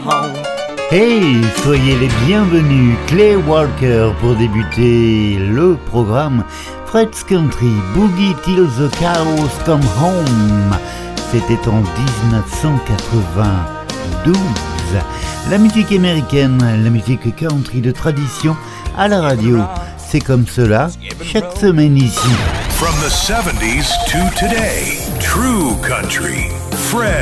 Hey, soyez les bienvenus, Clay Walker pour débuter le programme Fred's Country Boogie Till the Cows Come Home. C'était en 1992. La musique américaine, la musique country de tradition à la radio. C'est comme cela chaque semaine ici. From the 70s to today, true country, Fred.